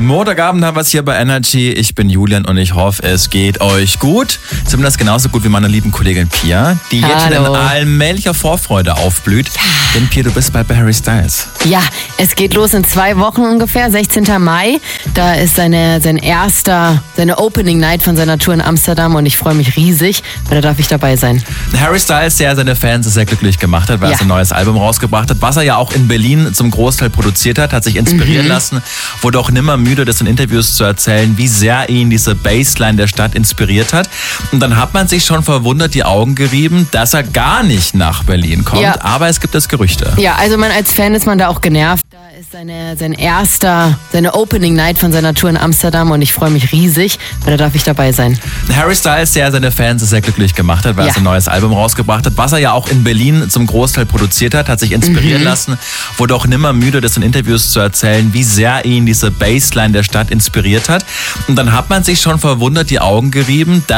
Montagabend haben wir es hier bei Energy. Ich bin Julian und ich hoffe, es geht euch gut. Zumindest genauso gut wie meiner lieben Kollegin Pia, die jetzt schon in allmählicher Vorfreude aufblüht. Ja. Denn Pia, du bist bald bei Harry Styles. Ja, es geht los in 2 Wochen ungefähr, 16. Mai. Da ist seine Opening Night von seiner Tour in Amsterdam und ich freue mich riesig, weil da darf ich dabei sein. Harry Styles, der seine Fans sehr glücklich gemacht hat, weil er ein neues Album rausgebracht hat, was er ja auch in Berlin zum Großteil produziert hat sich inspirieren lassen, wurde auch nimmer müde, das in Interviews zu erzählen, wie sehr ihn diese Bassline der Stadt inspiriert hat. Und dann hat man sich schon verwundert die Augen gerieben, dass er gar nicht nach Berlin kommt, aber es gibt das Gerüchte. Ja, also als Fan ist man da auch genervt. Da ist seine Opening Night von seiner Tour in Amsterdam und ich freue mich riesig, weil da darf ich dabei sein. Harry Styles, der seine Fans sehr glücklich gemacht hat, weil er ein neues Album rausgebracht hat, was er ja auch in Berlin zum Großteil produziert hat sich inspirieren lassen, wurde auch nimmer müde, das in Interviews zu erzählen, wie sehr ihn diese Bassline der Stadt inspiriert hat. Und dann hat man sich schon verwundert die Augen gerieben, dass